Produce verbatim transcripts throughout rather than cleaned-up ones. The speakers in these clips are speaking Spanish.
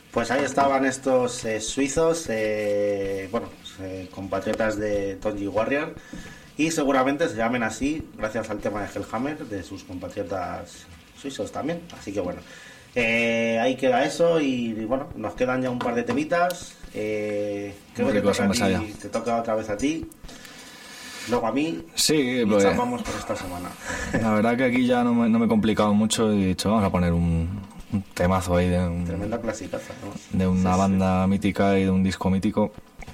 Pues ahí estaban estos eh, suizos, eh, bueno, eh, compatriotas de Tonji Warrior, y seguramente se llamen así gracias al tema de Hellhammer, de sus compatriotas suizos también. Así que bueno, eh, ahí queda eso y, y bueno, nos quedan ya un par de temitas. Eh, creo que te toca, a ti, te toca otra vez a ti, luego a mí. Sí, y pues vamos por esta semana. La verdad que aquí ya no me, no me he complicado mucho y he dicho, vamos a poner un, un temazo ahí de, un, tremenda clasicaza, ¿no? de una sí, banda sí. mítica y de un disco mítico.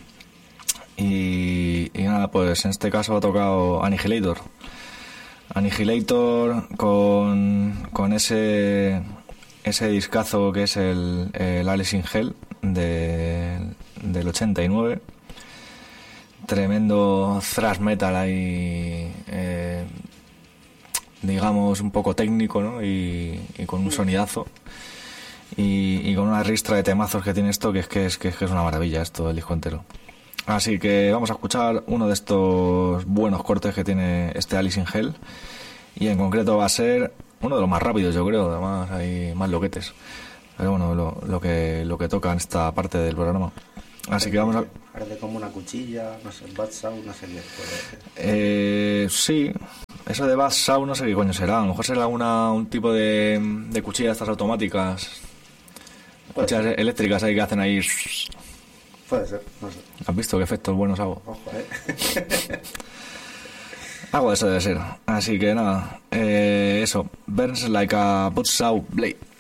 Y, y nada, pues en este caso ha tocado Annihilator. Annihilator con, con ese ese discazo que es el, el Alice in Hell de, del ochenta y nueve. Tremendo thrash metal ahí, eh, digamos un poco técnico, ¿no? Y, y con un sonidazo y, y con una ristra de temazos que tiene esto que es que es, que es, que es una maravilla esto, el disco entero. Así que vamos a escuchar uno de estos buenos cortes que tiene este Alice in Hell, y en concreto va a ser uno de los más rápidos, yo creo. Además hay más loquetes, pero bueno, lo, lo que lo que toca en esta parte del programa. Así que vamos a... Parece como una cuchilla, no sé, Bad Sound, no sé qué. Eh, sí, eso de Bad Sound no sé qué coño será. A lo mejor será una, un tipo de, de cuchilla de estas automáticas, cuchillas eléctricas ahí que hacen ahí. Puede ser, no sé. ¿Has visto qué efectos buenos hago? Ojo, eh. Algo de eso debe ser. Así que nada, eh, eso. Burns like a buzzsaw blade.